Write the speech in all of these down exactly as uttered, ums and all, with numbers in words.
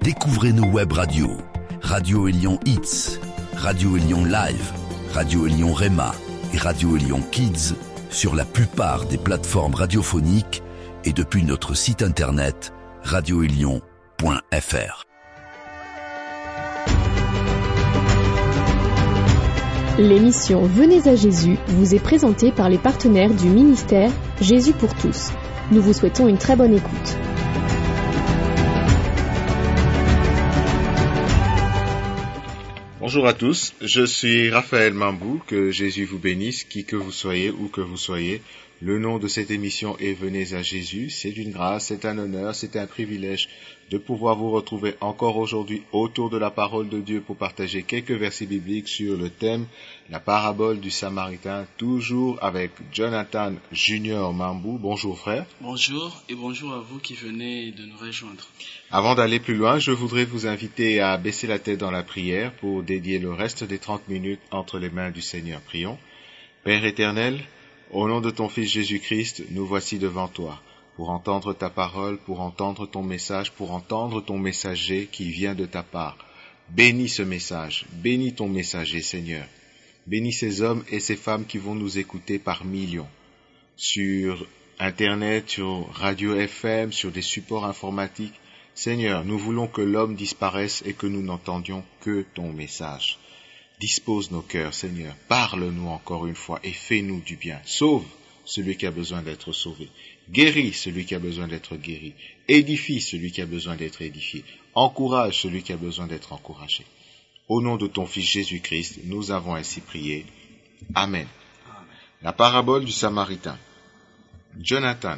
Découvrez nos web radios. Radio Élion Hits, Radio Élion Live, Radio Élion Rema et Radio Élion Kids sur la plupart des plateformes radiophoniques et depuis notre site internet radio élion point f r. L'émission Venez à Jésus vous est présentée par les partenaires du ministère Jésus pour tous. Nous vous souhaitons une très bonne écoute. Bonjour à tous, je suis Raphaël Mambou, que Jésus vous bénisse, qui que vous soyez, où que vous soyez. Le nom de cette émission est Venez à Jésus. C'est une grâce, c'est un honneur, c'est un privilège de pouvoir vous retrouver encore aujourd'hui autour de la parole de Dieu pour partager quelques versets bibliques sur le thème, la parabole du Samaritain, toujours avec Jonathan Junior Mambou. Bonjour frère. Bonjour et bonjour à vous qui venez de nous rejoindre. Avant d'aller plus loin, je voudrais vous inviter à baisser la tête dans la prière pour dédier le reste des trente minutes entre les mains du Seigneur. Prions. Père éternel, au nom de ton Fils Jésus-Christ, nous voici devant toi, pour entendre ta parole, pour entendre ton message, pour entendre ton messager qui vient de ta part. Bénis ce message, bénis ton messager, Seigneur. Bénis ces hommes et ces femmes qui vont nous écouter par millions, sur Internet, sur Radio F M, sur des supports informatiques. Seigneur, nous voulons que l'homme disparaisse et que nous n'entendions que ton message. Dispose nos cœurs, Seigneur. Parle-nous encore une fois et fais-nous du bien. Sauve celui qui a besoin d'être sauvé. Guéris celui qui a besoin d'être guéri. Édifie celui qui a besoin d'être édifié. Encourage celui qui a besoin d'être encouragé. Au nom de ton Fils Jésus-Christ, nous avons ainsi prié. Amen. Amen. La parabole du Samaritain. Jonathan.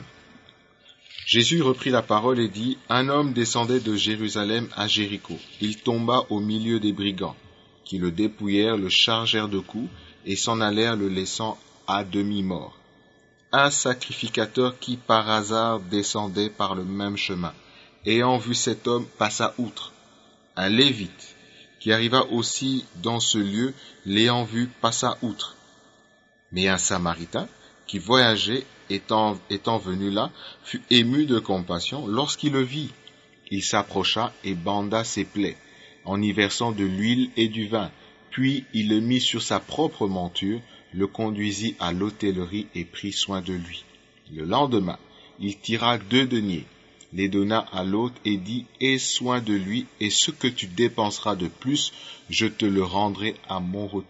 Jésus reprit la parole et dit, « Un homme descendait de Jérusalem à Jéricho. Il tomba au milieu des brigands, qui le dépouillèrent, le chargèrent de coups, et s'en allèrent le laissant à demi-mort. Un sacrificateur qui par hasard descendait par le même chemin, ayant vu cet homme, passa outre. Un lévite, qui arriva aussi dans ce lieu, l'ayant vu, passa outre. Mais un samaritain, qui voyageait, étant, étant venu là, fut ému de compassion lorsqu'il le vit. Il s'approcha et banda ses plaies, en y versant de l'huile et du vin. Puis il le mit sur sa propre monture, le conduisit à l'hôtellerie et prit soin de lui. Le lendemain, il tira deux deniers, les donna à l'hôte et dit, « Aie soin de lui, et ce que tu dépenseras de plus, je te le rendrai à mon retour. »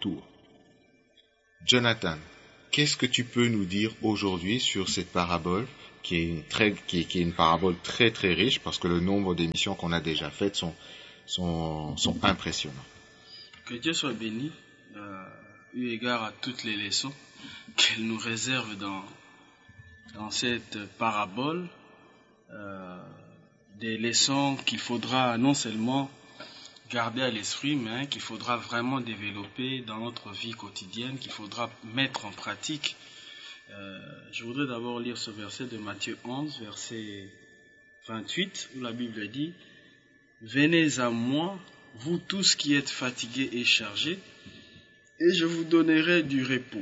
Jonathan, qu'est-ce que tu peux nous dire aujourd'hui sur cette parabole, qui est une, très, qui est, qui est une parabole très très riche, parce que le nombre d'émissions qu'on a déjà faites sont, sont, sont impressionnants. Que Dieu soit béni, euh, eu égard à toutes les leçons qu'elle nous réserve dans, dans cette parabole, euh, des leçons qu'il faudra non seulement garder à l'esprit, mais hein, qu'il faudra vraiment développer dans notre vie quotidienne, qu'il faudra mettre en pratique. Euh, je voudrais d'abord lire ce verset de Matthieu onze, verset vingt-huit, où la Bible dit, « Venez à moi, vous tous qui êtes fatigués et chargés, et je vous donnerai du repos.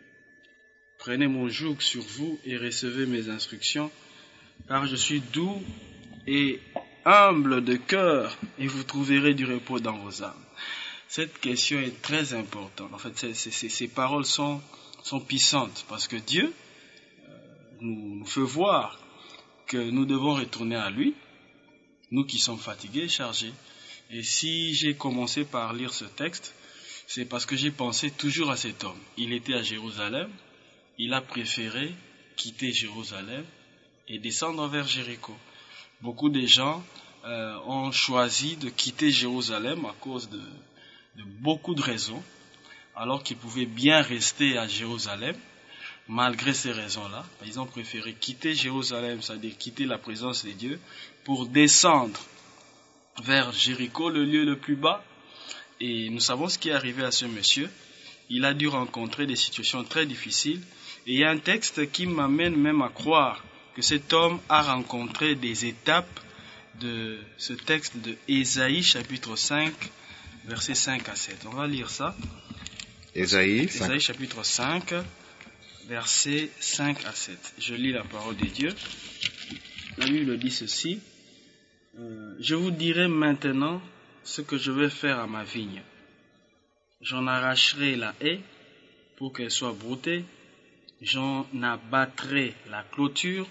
Prenez mon joug sur vous et recevez mes instructions, car je suis doux et humble de cœur, et vous trouverez du repos dans vos âmes. » Cette question est très importante. En fait, c'est, c'est, ces paroles sont, sont puissantes, parce que Dieu euh, nous, nous fait voir que nous devons retourner à lui, nous qui sommes fatigués et chargés. Et si j'ai commencé par lire ce texte, c'est parce que j'ai pensé toujours à cet homme. Il était à Jérusalem, il a préféré quitter Jérusalem et descendre vers Jéricho. Beaucoup de gens euh, ont choisi de quitter Jérusalem à cause de, de beaucoup de raisons, alors qu'ils pouvaient bien rester à Jérusalem, malgré ces raisons-là. Ils ont préféré quitter Jérusalem, c'est-à-dire quitter la présence de Dieu, pour descendre vers Jéricho, le lieu le plus bas. Et nous savons ce qui est arrivé à ce monsieur. Il a dû rencontrer des situations très difficiles. Et il y a un texte qui m'amène même à croire que cet homme a rencontré des étapes de ce texte de Ésaïe, chapitre cinq, versets cinq à sept. On va lire ça. Ésaïe, Ésaïe chapitre cinq, versets cinq à sept. Je lis la parole de Dieu. La Bible dit ceci. Euh, je vous dirai maintenant ce que je vais faire à ma vigne. J'en arracherai la haie pour qu'elle soit broutée. J'en abattrai la clôture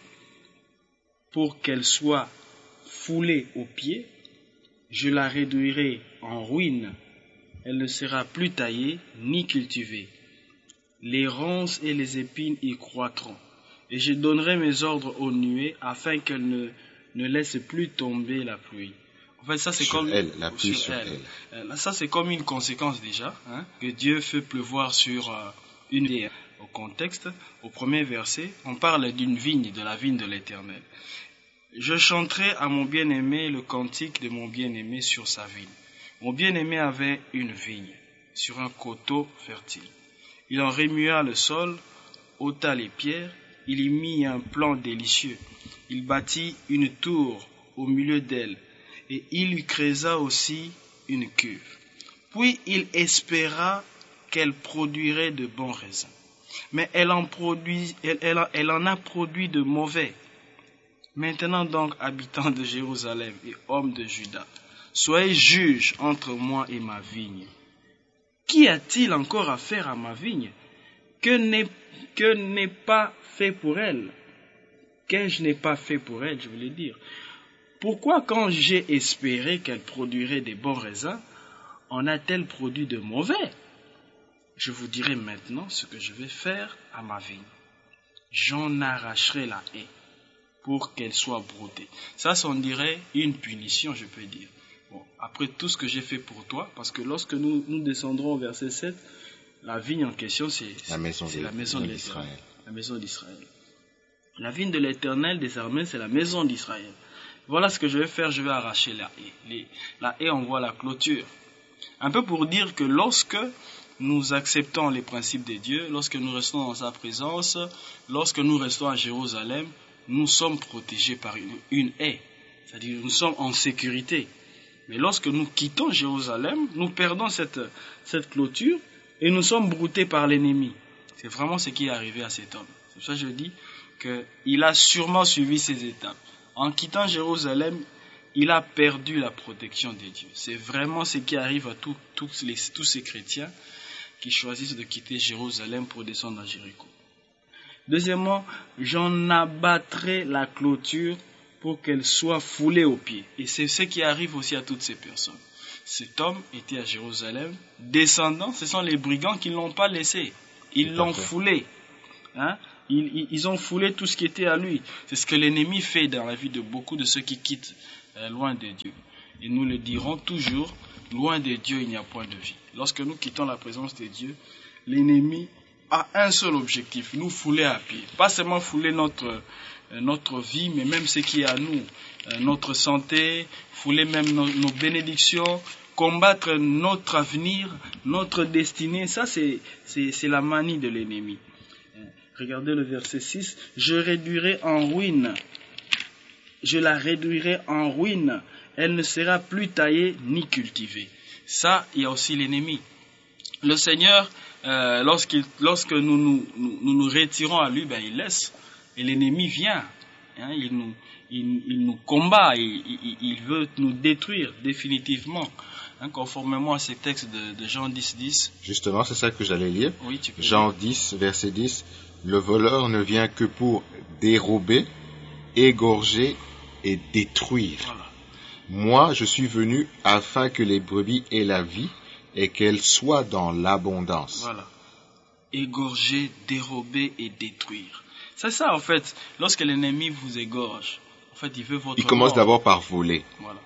pour qu'elle soit foulée aux pieds. Je la réduirai en ruine. Elle ne sera plus taillée ni cultivée. Les ronces et les épines y croîtront. Et je donnerai mes ordres aux nuées afin qu'elles ne, ne laissent plus tomber la pluie. En fait, ça c'est sur comme elle, la pluie sur, sur elle. elle. Euh, ça c'est comme une conséquence déjà, hein, que Dieu fait pleuvoir sur euh, une des. Au contexte, au premier verset, on parle d'une vigne, de la vigne de l'Éternel. Je chanterai à mon bien-aimé le cantique de mon bien-aimé sur sa vigne. Mon bien-aimé avait une vigne sur un coteau fertile. Il en remua le sol, ôta les pierres, il y mit un plan délicieux. Il bâtit une tour au milieu d'elle, et il lui creusa aussi une cuve. Puis il espéra qu'elle produirait de bons raisins. Mais elle en, produit, elle, elle, elle en a produit de mauvais. Maintenant donc, habitants de Jérusalem et hommes de Juda, soyez juges entre moi et ma vigne. Qu'y a-t-il encore à faire à ma vigne que n'est, que n'est pas fait pour elle? Que je n'ai pas fait pour elle, je voulais dire. Pourquoi quand j'ai espéré qu'elle produirait des bons raisins, en a-t-elle produit de mauvais? Je vous dirai maintenant ce que je vais faire à ma vigne. J'en arracherai la haie pour qu'elle soit broutée. Ça, on dirait une punition, je peux dire. Bon, après tout ce que j'ai fait pour toi, parce que lorsque nous, nous descendrons au verset sept, la vigne en question, c'est la maison, c'est de, la maison de l'Éternel. La maison d'Israël. La vigne de l'Éternel, désormais, c'est la maison d'Israël. Voilà ce que je vais faire, je vais arracher la haie. Les, la haie, on voit la clôture. Un peu pour dire que lorsque nous acceptons les principes de Dieu, lorsque nous restons dans sa présence, lorsque nous restons à Jérusalem, nous sommes protégés par une, une haie. C'est-à-dire nous sommes en sécurité. Mais lorsque nous quittons Jérusalem, nous perdons cette, cette clôture et nous sommes broutés par l'ennemi. C'est vraiment ce qui est arrivé à cet homme. C'est pour ça que je dis qu'il a sûrement suivi ces étapes. En quittant Jérusalem, il a perdu la protection de Dieu. C'est vraiment ce qui arrive à tous, tous, les, tous ces chrétiens qui choisissent de quitter Jérusalem pour descendre à Jéricho. Deuxièmement, j'en abattrai la clôture pour qu'elle soit foulée aux pieds. Et c'est ce qui arrive aussi à toutes ces personnes. Cet homme était à Jérusalem, descendant, ce sont les brigands qui ne l'ont pas laissé. Ils l'ont foulé. Hein? Ils, ils, ils ont foulé tout ce qui était à lui. C'est ce que l'ennemi fait dans la vie de beaucoup de ceux qui quittent euh, loin de Dieu. Et nous le dirons toujours, loin de Dieu, il n'y a point de vie. Lorsque nous quittons la présence de Dieu, l'ennemi a un seul objectif, nous fouler à pied. Pas seulement fouler notre, euh, notre vie, mais même ce qui est à nous. Euh, notre santé, fouler même nos, nos bénédictions, combattre notre avenir, notre destinée. Ça, c'est, c'est, c'est la manie de l'ennemi. Euh, regardez le verset six. Je réduirai en ruine. Je la réduirai en ruine. Elle ne sera plus taillée ni cultivée. Ça, il y a aussi l'ennemi. Le Seigneur, euh, lorsqu'il, lorsque nous nous, nous nous, nous retirons à lui, ben, il laisse. Et l'ennemi vient. Hein, il, nous, il, il nous combat. Il, il, il veut nous détruire définitivement. Hein, conformément à ces textes de, de Jean dix, dix. Justement, c'est ça que j'allais lire. Oui, tu peux Jean lire. dix, verset dix. Le voleur ne vient que pour dérober, égorger et détruire. Voilà. Moi, je suis venu afin que les brebis aient la vie et qu'elles soient dans l'abondance. Voilà. Égorger, dérober et détruire. C'est ça, en fait. Lorsque l'ennemi vous égorge, en fait, il veut votre Il commence mort. d'abord par voler. Voilà.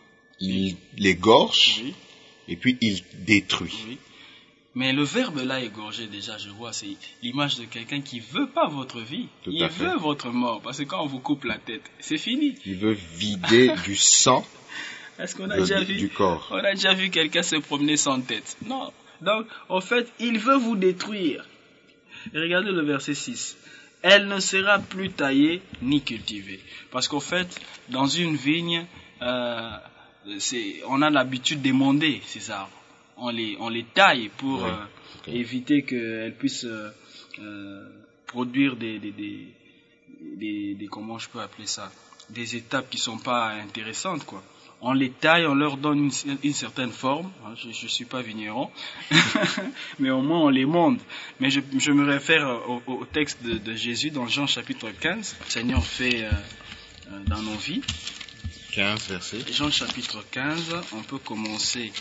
Il l'égorge, Oui. et puis il détruit. Oui. Mais le verbe là, égorger, déjà, je vois, c'est l'image de quelqu'un qui veut pas votre vie. Tout il à fait. veut votre mort. Parce que quand on vous coupe la tête, c'est fini. Il veut vider du sang Est-ce qu'on a de- déjà vu du corps. On a déjà vu quelqu'un se promener sans tête. Non. Donc, en fait, il veut vous détruire. Et regardez le verset six. Elle ne sera plus taillée ni cultivée. Parce qu'en fait, dans une vigne, euh, c'est, on a l'habitude d'émonder ces arbres. On les, on les taille pour Oui, euh, ok. éviter qu'elles puissent euh, euh, produire des, des, des, des, des- comment je peux appeler ça, des étapes qui sont pas intéressantes, quoi. On les taille, on leur donne une, une certaine forme. Je ne suis pas vigneron, mais au moins on les monte. Mais je, je me réfère au, au texte de, de Jésus dans Jean chapitre quinze. Le Seigneur fait euh, dans nos vies. quinze versets. Jean chapitre quinze, on peut commencer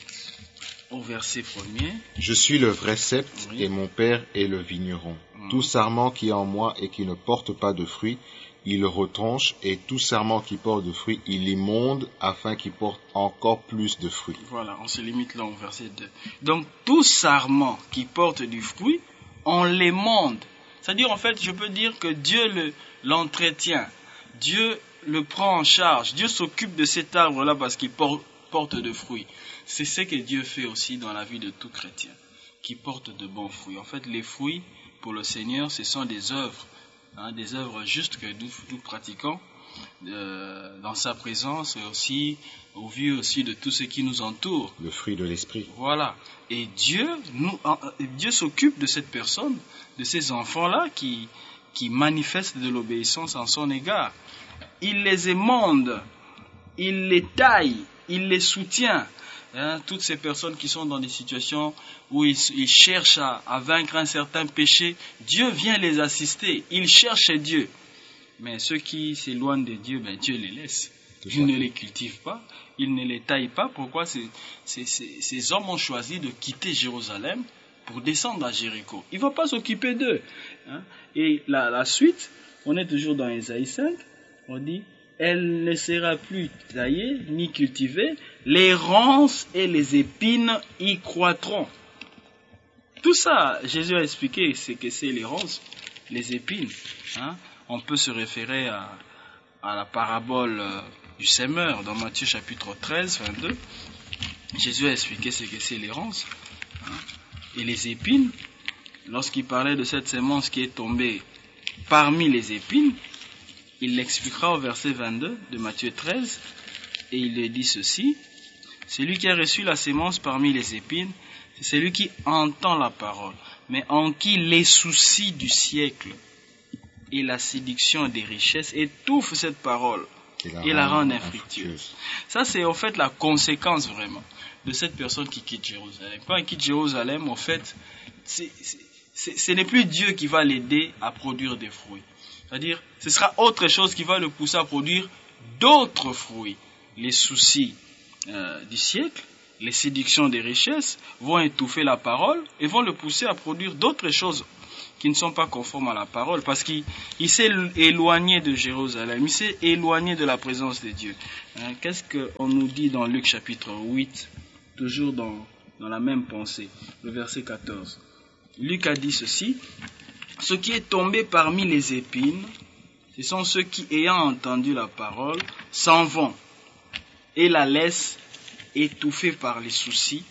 au verset premier. Je suis le vrai cep, oui, et mon père est le vigneron. Mmh. Tout sarment qui est en moi et qui ne porte pas de fruits, il le retranche, et tout sarment qui porte de fruits, il l'émonde afin qu'il porte encore plus de fruits. Voilà, on se limite là au verset deux. Donc, tout sarment qui porte du fruit, on l'émonde. C'est-à-dire, en fait, je peux dire que Dieu le, l'entretient. Dieu le prend en charge. Dieu s'occupe de cet arbre-là parce qu'il porte, porte de fruits. C'est ce que Dieu fait aussi dans la vie de tout chrétien, qui porte de bons fruits. En fait, les fruits, pour le Seigneur, ce sont des œuvres. Hein, des œuvres justes que nous, nous pratiquons euh, dans sa présence et aussi au vu aussi de tout ce qui nous entoure. Le fruit de l'esprit. Voilà. Et Dieu, nous, Dieu s'occupe de cette personne, de ces enfants-là qui, qui manifestent de l'obéissance en son égard. Il les émonde, il les taille, il les soutient. Hein, toutes ces personnes qui sont dans des situations où ils, ils cherchent à, à vaincre un certain péché, Dieu vient les assister, ils cherchent Dieu. Mais ceux qui s'éloignent de Dieu, ben Dieu les laisse. Il ne les cultive pas, il ne les taille pas. Pourquoi ces, ces, ces, ces hommes ont choisi de quitter Jérusalem pour descendre à Jéricho? Il ne va pas s'occuper d'eux. Hein. Et la, la suite, on est toujours dans Ésaïe cinq, on dit: elle ne sera plus taillée ni cultivée, les ronces et les épines y croîtront. Tout ça, Jésus a expliqué ce que c'est les ronces, les épines. Hein. On peut se référer à, à la parabole euh, du semeur dans Matthieu chapitre treize, vingt-deux. Jésus a expliqué ce que c'est les ronces. Hein. Et les épines, lorsqu'il parlait de cette semence qui est tombée parmi les épines, il l'expliquera au verset vingt-deux de Matthieu treize, et il le dit ceci: celui qui a reçu la sémence parmi les épines, c'est celui qui entend la parole, mais en qui les soucis du siècle et la séduction des richesses étouffent cette parole et la, et la rendent infructueuse. Ça, c'est en fait la conséquence vraiment de cette personne qui quitte Jérusalem. Quand elle quitte Jérusalem, en fait, c'est, c'est, c'est, ce n'est plus Dieu qui va l'aider à produire des fruits. C'est-à-dire, ce sera autre chose qui va le pousser à produire d'autres fruits. Les soucis euh, du siècle, les séductions des richesses vont étouffer la parole et vont le pousser à produire d'autres choses qui ne sont pas conformes à la parole, parce qu'il il s'est éloigné de Jérusalem, il s'est éloigné de la présence de Dieu. Hein, qu'est-ce qu'on nous dit dans Luc chapitre huit, toujours dans, dans la même pensée, le verset quatorze. Luc a dit ceci: ce qui est tombé parmi les épines, ce sont ceux qui, ayant entendu la parole, s'en vont et la laissent étouffée par les soucis,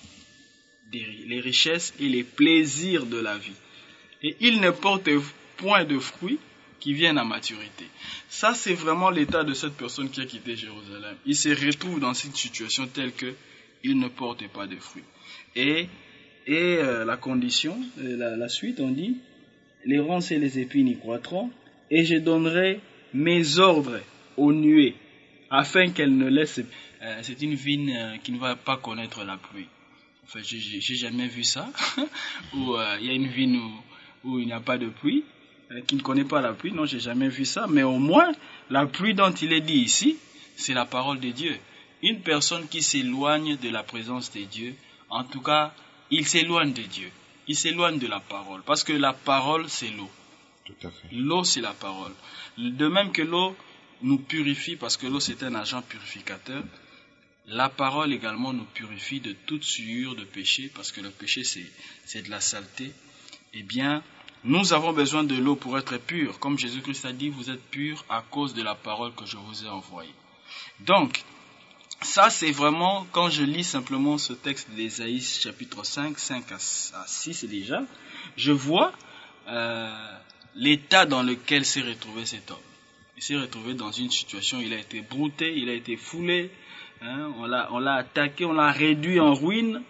les richesses et les plaisirs de la vie. Et ils ne portent point de fruits qui viennent à maturité. Ça, c'est vraiment l'état de cette personne qui a quitté Jérusalem. Il se retrouve dans cette situation telle que il ne porte pas de fruits. Et, et euh, la condition, la, la suite, on dit: les ronces et les épines y croîtront, et je donnerai mes ordres aux nuées, afin qu'elles ne laissent... Euh, c'est une vigne euh, qui ne va pas connaître la pluie. Enfin, j'ai, j'ai jamais vu ça, où il euh, y a une vigne où, où il n'y a pas de pluie, euh, qui ne connaît pas la pluie. Non, j'ai jamais vu ça, mais au moins, la pluie dont il est dit ici, c'est la parole de Dieu. Une personne qui s'éloigne de la présence de Dieu, en tout cas, il s'éloigne de Dieu. Il s'éloigne de la parole, parce que la parole, c'est l'eau. Tout à fait. L'eau, c'est la parole. De même que l'eau nous purifie, parce que l'eau, c'est un agent purificateur, la parole également nous purifie de toute souillure de péché, parce que le péché, c'est, c'est de la saleté. Eh bien, nous avons besoin de l'eau pour être purs. Comme Jésus-Christ a dit, vous êtes purs à cause de la parole que je vous ai envoyée. Donc, ça, c'est vraiment, quand je lis simplement ce texte d'Ésaïe chapitre cinq, cinq à six déjà, je vois euh, l'état dans lequel s'est retrouvé cet homme. Il s'est retrouvé dans une situation, il a été brouté, il a été foulé, hein, on l'a, on l'a attaqué, on l'a réduit en ruine,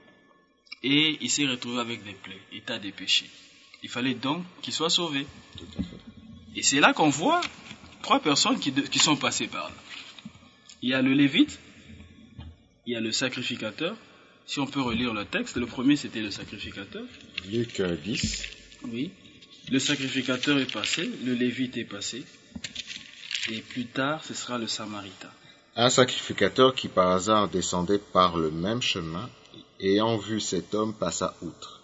et il s'est retrouvé avec des plaies, état des péchés. Il fallait donc qu'il soit sauvé. Et c'est là qu'on voit trois personnes qui, de, qui sont passées par là. Il y a le lévite, il y a le sacrificateur. Si on peut relire le texte, le premier c'était le sacrificateur. Luc dix. Oui. Le sacrificateur est passé, le lévite est passé. Et plus tard, ce sera le samaritain. Un sacrificateur qui par hasard descendait par le même chemin, ayant vu cet homme, passa outre.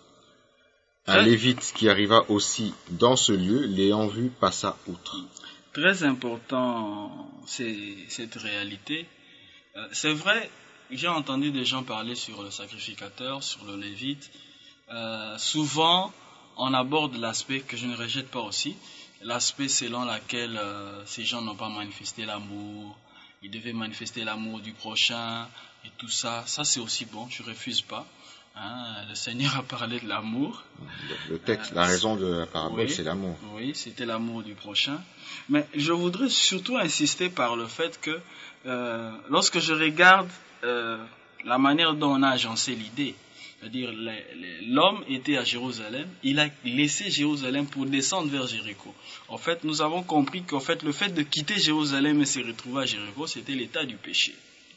Un Très... lévite qui arriva aussi dans ce lieu, l'ayant vu, passa outre. Très important, c'est cette réalité. Euh, c'est vrai, j'ai entendu des gens parler sur le sacrificateur, sur le lévite. Euh, souvent, on aborde l'aspect que je ne rejette pas aussi, l'aspect selon lequel euh, ces gens n'ont pas manifesté l'amour, ils devaient manifester l'amour du prochain et tout ça. Ça, c'est aussi bon, je ne refuse pas. Hein, le Seigneur a parlé de l'amour. Le, le texte, euh, la raison de la parabole, oui, c'est l'amour. Oui, c'était l'amour du prochain. Mais je voudrais surtout insister par le fait que euh, lorsque je regarde euh, la manière dont on a agencé l'idée, c'est-à-dire les, les, l'homme était à Jérusalem, il a laissé Jérusalem pour descendre vers Jéricho. En fait, nous avons compris qu'en fait, le fait de quitter Jérusalem et se retrouver à Jéricho, c'était l'état du péché.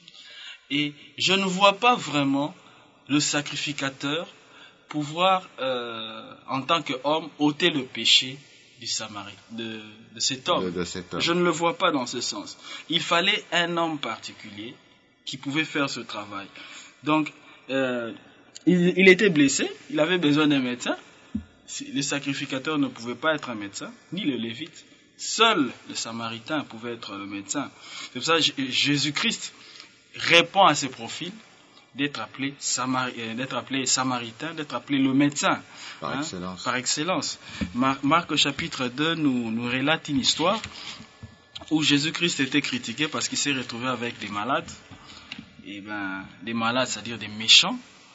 Et je ne vois pas vraiment le sacrificateur pouvoir, euh, en tant qu'homme, ôter le péché du Samari, de, de cet homme. De, de cet homme. Je ne le vois pas dans ce sens. Il fallait un homme particulier qui pouvait faire ce travail. Donc, euh, il, il était blessé, il avait besoin d'un médecin. Le sacrificateur ne pouvait pas être un médecin, ni le lévite. Seul le samaritain pouvait être le médecin. C'est pour ça que Jésus-Christ répond à ce profil d'être appelé, Samari, d'être appelé samaritain, d'être appelé le médecin. Par hein, excellence. Par excellence. Mar- Marc chapitre deux nous, nous relate une histoire où Jésus-Christ était critiqué parce qu'il s'est retrouvé avec des malades. Et ben, des malades, c'est-à-dire des méchants.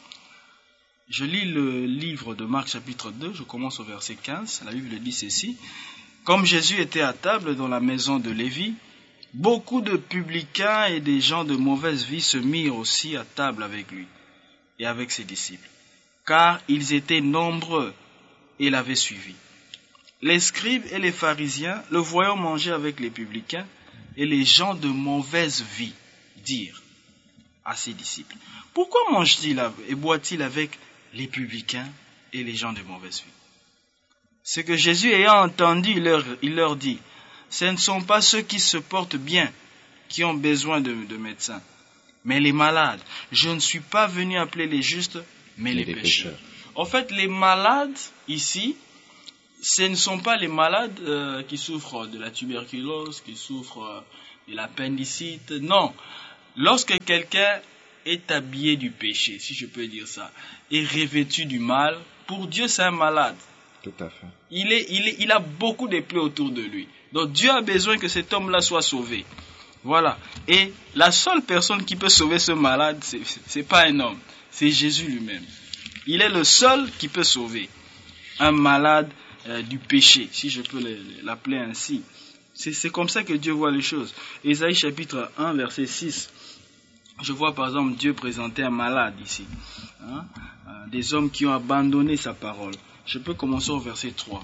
Je lis le livre de Marc chapitre deux, je commence au verset quinze. La Bible dit ceci. Comme Jésus était à table dans la maison de Lévi, beaucoup de publicains et des gens de mauvaise vie se mirent aussi à table avec lui et avec ses disciples, car ils étaient nombreux et l'avaient suivi. Les scribes et les pharisiens, le voyant manger avec les publicains et les gens de mauvaise vie, dirent à ses disciples, « Pourquoi mange-t-il et boit-il avec les publicains et les gens de mauvaise vie ?» Ce que Jésus ayant entendu, il leur, il leur dit, « Ce ne sont pas ceux qui se portent bien qui ont besoin de, de médecins, mais les malades. Je ne suis pas venu appeler les justes, mais les, les pécheurs. pécheurs. » En fait, les malades ici, ce ne sont pas les malades euh, qui souffrent de la tuberculose, qui souffrent euh, de l'appendicite. Non. Lorsque quelqu'un est habillé du péché, si je peux dire ça, et revêtu du mal, pour Dieu, c'est un malade. Tout à fait. Il, est, il, est, il a beaucoup de plaies autour de lui. Donc Dieu a besoin que cet homme-là soit sauvé. Voilà. Et la seule personne qui peut sauver ce malade, c'est, c'est pas un homme, c'est Jésus lui-même. Il est le seul qui peut sauver un malade euh, du péché, si je peux l'appeler ainsi. C'est, c'est comme ça que Dieu voit les choses. Ésaïe chapitre un, verset six. Je vois par exemple Dieu présenter un malade ici. Hein, euh, des hommes qui ont abandonné sa parole. Je peux commencer au verset trois.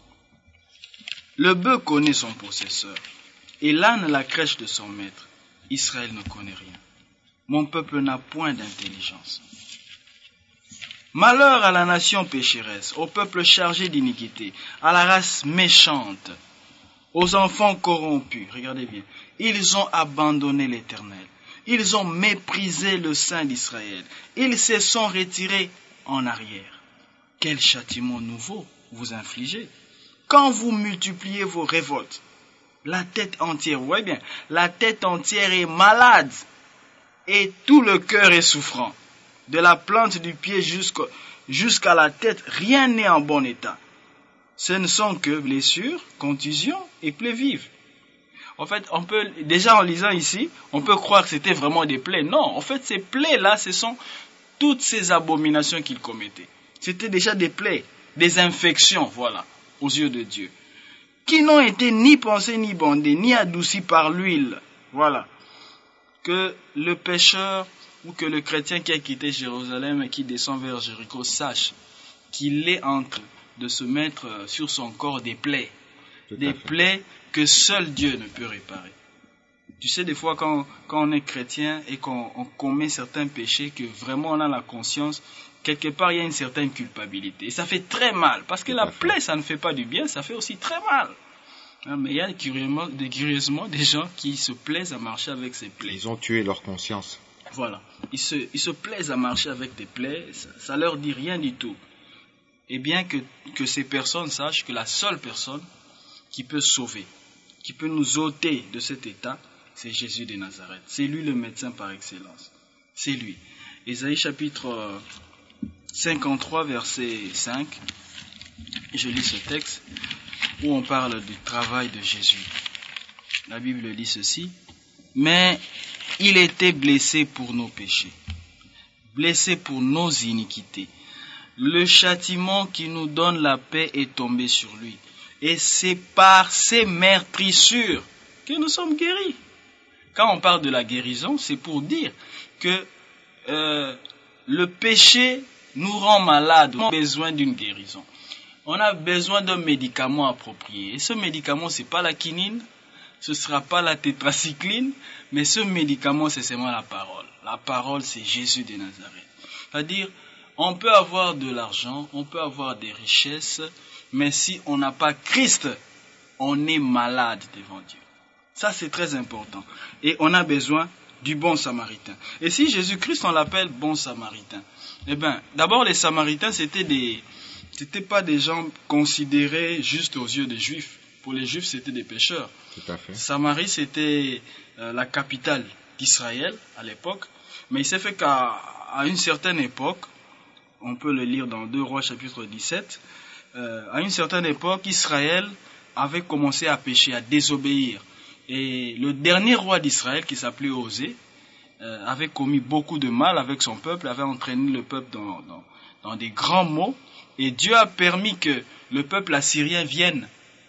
Le bœuf connaît son possesseur, et l'âne la crèche de son maître. Israël ne connaît rien. Mon peuple n'a point d'intelligence. Malheur à la nation pécheresse, au peuple chargé d'iniquité, à la race méchante, aux enfants corrompus. Regardez bien. Ils ont abandonné l'Éternel. Ils ont méprisé le Saint d'Israël. Ils se sont retirés en arrière. Quel châtiment nouveau vous infligez quand vous multipliez vos révoltes. La tête entière, vous voyez bien, la tête entière est malade et tout le cœur est souffrant. De la plante du pied jusqu'à, jusqu'à la tête, rien n'est en bon état. Ce ne sont que blessures, contusions et plaies vives. En fait, on peut, déjà en lisant ici, on peut croire que c'était vraiment des plaies. Non, en fait, ces plaies-là, ce sont toutes ces abominations qu'il commettait. C'était déjà des plaies, des infections, voilà, aux yeux de Dieu, qui n'ont été ni pensées, ni bandées, ni adoucies par l'huile. Voilà. Que le pécheur ou que le chrétien qui a quitté Jérusalem et qui descend vers Jéricho sache qu'il est en train de se mettre sur son corps des plaies. Tout des plaies que seul Dieu ne peut réparer. Tu sais, des fois, quand, quand on est chrétien et qu'on on commet certains péchés, que vraiment on a la conscience, quelque part, il y a une certaine culpabilité. Et ça fait très mal, parce que la plaie, ça ne fait pas du bien, ça fait aussi très mal. Hein, mais il y a curieusement, des, curieusement des gens qui se plaisent à marcher avec ces plaies. Ils ont tué leur conscience. Voilà. Ils se, ils se plaisent à marcher avec des plaies, ça, ça leur dit rien du tout. Et bien que, que ces personnes sachent que la seule personne qui peut sauver, qui peut nous ôter de cet état, c'est Jésus de Nazareth. C'est lui le médecin par excellence. C'est lui. Ésaïe chapitre cinquante-trois, verset cinq. Je lis ce texte où on parle du travail de Jésus. La Bible dit ceci. Mais il était blessé pour nos péchés, blessé pour nos iniquités. Le châtiment qui nous donne la paix est tombé sur lui. Et c'est par ses meurtrissures que nous sommes guéris. Quand on parle de la guérison, c'est pour dire que euh, le péché nous rend malades. On a besoin d'une guérison. On a besoin d'un médicament approprié. Et ce médicament, ce n'est pas la quinine, ce ne sera pas la tétracycline, mais ce médicament, c'est seulement la parole. La parole, c'est Jésus de Nazareth. C'est-à-dire, on peut avoir de l'argent, on peut avoir des richesses, mais si on n'a pas Christ, on est malade devant Dieu. Ça, c'est très important. Et on a besoin du bon samaritain. Et si Jésus-Christ, on l'appelle bon samaritain, eh bien, d'abord, les samaritains, c'était des, c'était pas des gens considérés juste aux yeux des Juifs. Pour les Juifs, c'était des pécheurs. Tout à fait. Samarie, c'était euh, la capitale d'Israël à l'époque. Mais il s'est fait qu'à à une certaine époque, on peut le lire dans deux Rois chapitre dix-sept, euh, à une certaine époque, Israël avait commencé à pécher, à désobéir. Et le dernier roi d'Israël, qui s'appelait Osée, euh, avait commis beaucoup de mal avec son peuple, avait entraîné le peuple dans, dans, dans des grands maux. Et Dieu a permis que le peuple assyrien vienne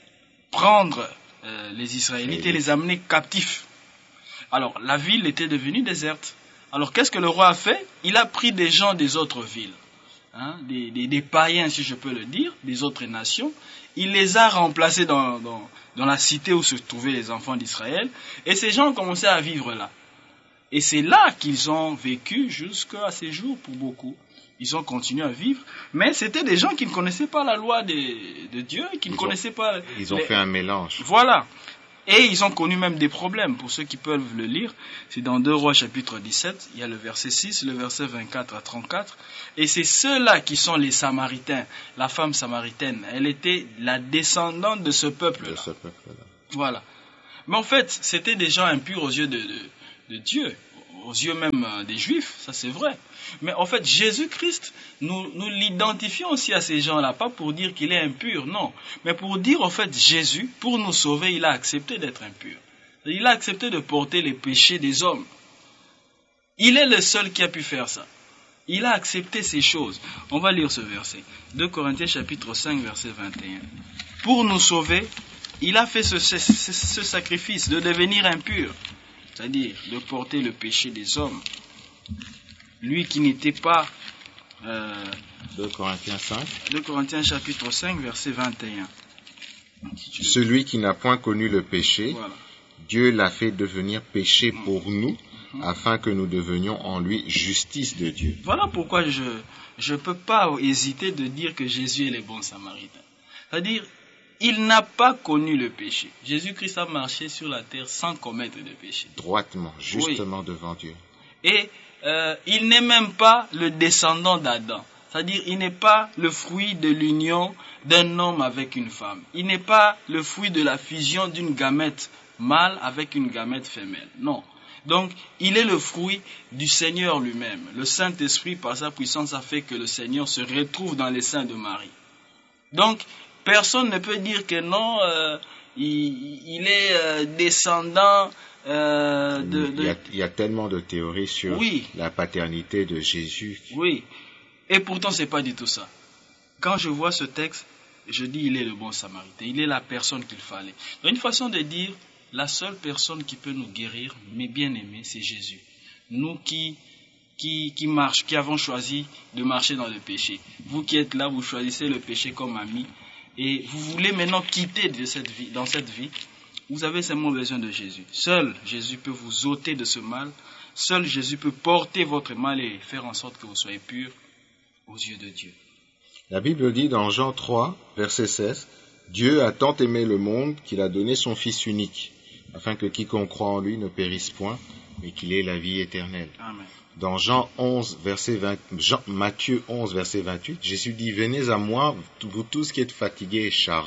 prendre euh, les Israélites et les amener captifs. Alors, la ville était devenue déserte. Alors, qu'est-ce que le roi a fait? Il a pris des gens des autres villes, hein, des, des, des païens, si je peux le dire, des autres nations. Il les a remplacés dans, dans, dans la cité où se trouvaient les enfants d'Israël. Et ces gens ont commencé à vivre là. Et c'est là qu'ils ont vécu jusqu'à ces jours pour beaucoup. Ils ont continué à vivre. Mais c'était des gens qui ne connaissaient pas la loi de, de Dieu, qui ils ne ont, connaissaient pas... Ils ont les... fait un mélange. Voilà. Et ils ont connu même des problèmes. Pour ceux qui peuvent le lire, c'est dans deux Rois chapitre dix-sept, il y a le verset six, le verset vingt-quatre à trente-quatre. Et c'est ceux-là qui sont les Samaritains. La femme samaritaine, elle était la descendante de ce peuple-là. De ce peuple-là. Voilà. Mais en fait, c'était des gens impurs aux yeux de, de, de Dieu, aux yeux même des Juifs, ça c'est vrai. Mais en fait, Jésus-Christ, nous, nous l'identifions aussi à ces gens-là, pas pour dire qu'il est impur, non. Mais pour dire, en fait, Jésus, pour nous sauver, il a accepté d'être impur. Il a accepté de porter les péchés des hommes. Il est le seul qui a pu faire ça. Il a accepté ces choses. On va lire ce verset. deux Corinthiens chapitre cinq, verset vingt et un. Pour nous sauver, il a fait ce, ce, ce, ce sacrifice de devenir impur, c'est-à-dire de porter le péché des hommes. Lui qui n'était pas... Euh, deux Corinthiens cinq. deux Corinthiens chapitre cinq, verset vingt et un. Celui qui n'a point connu le péché, voilà. Dieu l'a fait devenir péché pour nous, afin que nous devenions en lui justice de Dieu. Voilà pourquoi je ne peux pas hésiter de dire que Jésus est le bon samaritain. C'est-à-dire, il n'a pas connu le péché. Jésus-Christ a marché sur la terre sans commettre de péché. Droitement, justement, oui, devant Dieu. Et euh, il n'est même pas le descendant d'Adam. C'est-à-dire, il n'est pas le fruit de l'union d'un homme avec une femme. Il n'est pas le fruit de la fusion d'une gamète mâle avec une gamète femelle. Non. Donc, il est le fruit du Seigneur lui-même. Le Saint-Esprit, par sa puissance, a fait que le Seigneur se retrouve dans les seins de Marie. Donc, personne ne peut dire que non, euh, il, il est euh, descendant euh, de... de... Il, y a, il y a tellement de théories sur oui. la paternité de Jésus. Oui, et pourtant, ce n'est pas du tout ça. Quand je vois ce texte, je dis il est le bon samaritain. Il est la personne qu'il fallait. Donc, une façon de dire... La seule personne qui peut nous guérir, mes bien-aimés, c'est Jésus. Nous qui, qui, qui marchons, qui avons choisi de marcher dans le péché. Vous qui êtes là, vous choisissez le péché comme ami. Et vous voulez maintenant quitter de cette vie, dans cette vie. Vous avez seulement besoin de Jésus. Seul Jésus peut vous ôter de ce mal. Seul Jésus peut porter votre mal et faire en sorte que vous soyez purs aux yeux de Dieu. La Bible dit dans Jean trois, verset seize, « Dieu a tant aimé le monde qu'il a donné son Fils unique, afin que quiconque croit en lui ne périsse point, mais qu'il ait la vie éternelle. » Amen. Dans Jean onze, verset vingt, Jean, Matthieu onze, verset vingt-huit, Jésus dit « Venez à moi, vous tous qui êtes fatigués et chargés. »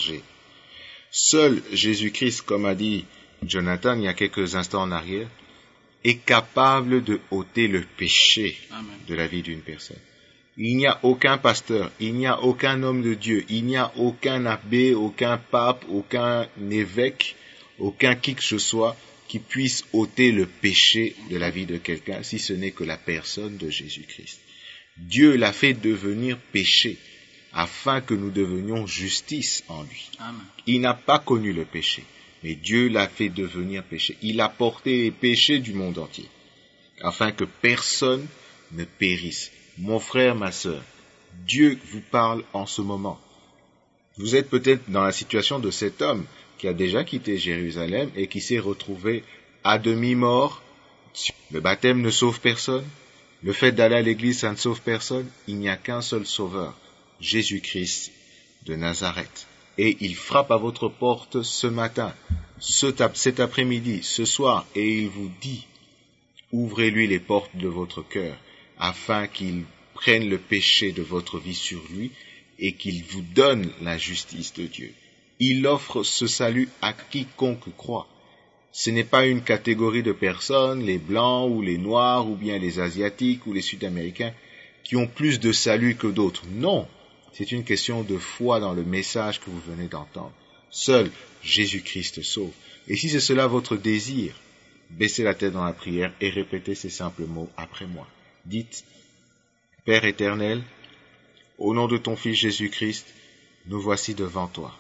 Seul Jésus-Christ, comme a dit Jonathan il y a quelques instants en arrière, est capable de ôter le péché Amen. De la vie d'une personne. Il n'y a aucun pasteur, il n'y a aucun homme de Dieu, il n'y a aucun abbé, aucun pape, aucun évêque, aucun qui que ce soit qui puisse ôter le péché de la vie de quelqu'un, si ce n'est que la personne de Jésus-Christ. Dieu l'a fait devenir péché, afin que nous devenions justice en lui. Amen. Il n'a pas connu le péché, mais Dieu l'a fait devenir péché. Il a porté les péchés du monde entier, afin que personne ne périsse. Mon frère, ma sœur, Dieu vous parle en ce moment. Vous êtes peut-être dans la situation de cet homme qui a déjà quitté Jérusalem et qui s'est retrouvé à demi-mort. Le baptême ne sauve personne. Le fait d'aller à l'église, ça ne sauve personne. Il n'y a qu'un seul sauveur, Jésus-Christ de Nazareth. Et il frappe à votre porte ce matin, ce, cet après-midi, ce soir, et il vous dit, ouvrez-lui les portes de votre cœur, afin qu'il prenne le péché de votre vie sur lui et qu'il vous donne la justice de Dieu. Il offre ce salut à quiconque croit. Ce n'est pas une catégorie de personnes, les blancs ou les noirs ou bien les asiatiques ou les sud-américains, qui ont plus de salut que d'autres. Non, c'est une question de foi dans le message que vous venez d'entendre. Seul Jésus-Christ sauve. Et si c'est cela votre désir, baissez la tête dans la prière et répétez ces simples mots après moi. Dites, Père éternel, au nom de ton Fils Jésus-Christ, nous voici devant toi.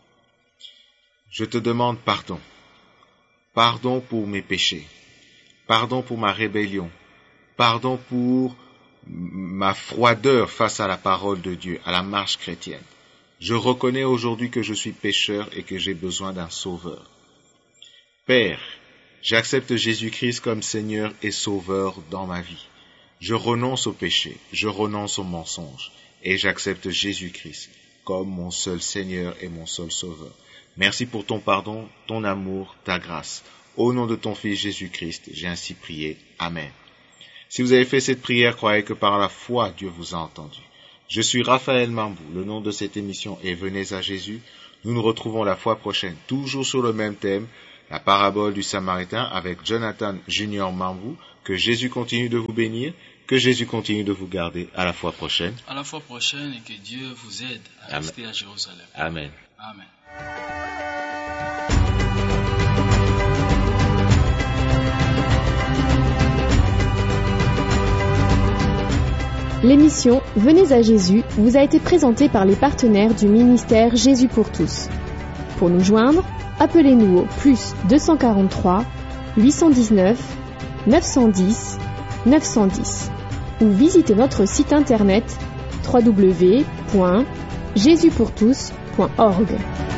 Je te demande pardon. Pardon pour mes péchés. Pardon pour ma rébellion. Pardon pour ma froideur face à la parole de Dieu, à la marche chrétienne. Je reconnais aujourd'hui que je suis pécheur et que j'ai besoin d'un sauveur. Père, j'accepte Jésus-Christ comme Seigneur et Sauveur dans ma vie. Je renonce au péché, je renonce au mensonge et j'accepte Jésus-Christ comme mon seul Seigneur et mon seul Sauveur. Merci pour ton pardon, ton amour, ta grâce. Au nom de ton Fils Jésus-Christ, j'ai ainsi prié. Amen. Si vous avez fait cette prière, croyez que par la foi, Dieu vous a entendu. Je suis Raphaël Mambou, le nom de cette émission est Venez à Jésus. Nous nous retrouvons la fois prochaine, toujours sur le même thème, la parabole du Samaritain avec Jonathan Junior Mambou. Que Jésus continue de vous bénir, que Jésus continue de vous garder. À la fois prochaine. À la fois prochaine et que Dieu vous aide à Amen. Rester à Jérusalem. Amen. Amen. L'émission Venez à Jésus vous a été présentée par les partenaires du ministère Jésus pour tous. Pour nous joindre, appelez-nous au plus deux cent quarante-trois, huit cent dix-neuf, neuf cent dix, neuf cent dix ou visitez notre site internet w w w point jésus pour tous point org.